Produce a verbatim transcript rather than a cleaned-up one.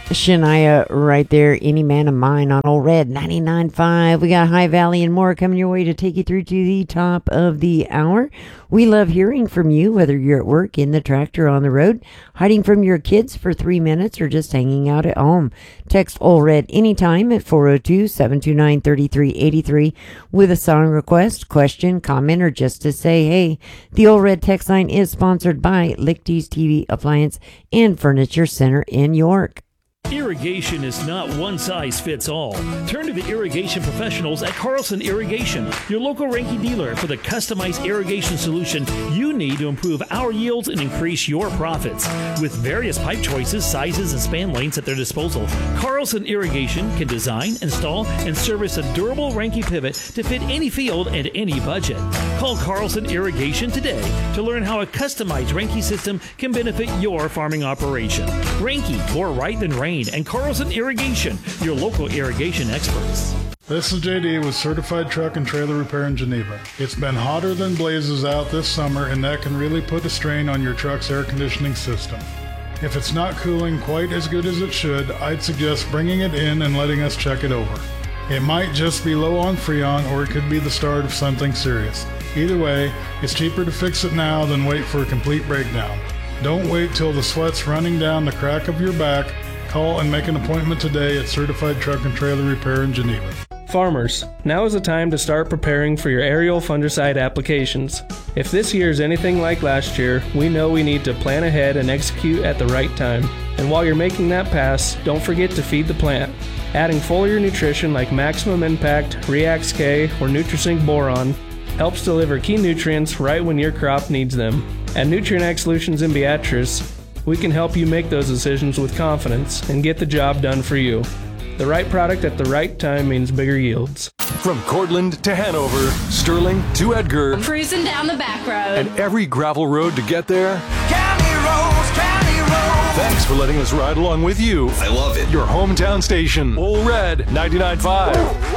Shania right there, Any Man of Mine on Old Red ninety-nine point five. We got High Valley and more coming your way to take you through to the top of the hour. We love hearing from you, whether you're at work, in the tractor, on the road, hiding from your kids for three minutes, or just hanging out at home. Text Old Red anytime at four oh two, seven two nine, three three eight three with a song request, question, comment, or just to say hey. The Old Red text line is sponsored by Lichty's T V Appliance and Furniture Center in York. Irrigation is not one size fits all. Turn to the irrigation professionals at Carlson Irrigation, your local Ranky dealer, for the customized irrigation solution you need to improve our yields and increase your profits. With various pipe choices, sizes, and span lengths at their disposal, Carlson Irrigation can design, install, and service a durable Ranky pivot to fit any field and any budget. Call Carlson Irrigation today to learn how a customized Ranky system can benefit your farming operation. Ranky, more right than rain, and Carlson Irrigation, your local irrigation experts. This is J D with Certified Truck and Trailer Repair in Geneva. It's been hotter than blazes out this summer, and that can really put a strain on your truck's air conditioning system. If it's not cooling quite as good as it should, I'd suggest bringing it in and letting us check it over. It might just be low on Freon, or it could be the start of something serious. Either way, it's cheaper to fix it now than wait for a complete breakdown. Don't wait till the sweat's running down the crack of your back. Call and make an appointment today at Certified Truck and Trailer Repair in Geneva. Farmers, now is the time to start preparing for your aerial fungicide applications. If this year is anything like last year, we know we need to plan ahead and execute at the right time. And while you're making that pass, don't forget to feed the plant. Adding foliar nutrition like Maximum Impact, Reax K, or Nutrisync Boron helps deliver key nutrients right when your crop needs them. At Nutrient Ag Solutions in Beatrice, we can help you make those decisions with confidence and get the job done for you. The right product at the right time means bigger yields. From Cortland to Hanover, Sterling to Edgar, cruising down the back road, and every gravel road to get there. County roads, county roads. Thanks for letting us ride along with you. I love it. Your hometown station, Old Red ninety-nine point five.